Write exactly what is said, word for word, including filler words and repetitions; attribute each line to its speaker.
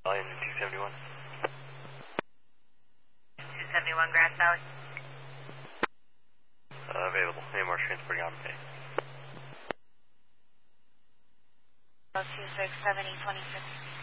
Speaker 1: Line two seventy-one.
Speaker 2: two seventy-one Grass Valley.
Speaker 1: Uh, available. A M R transporting on pay.
Speaker 2: two six seven E twenty-six.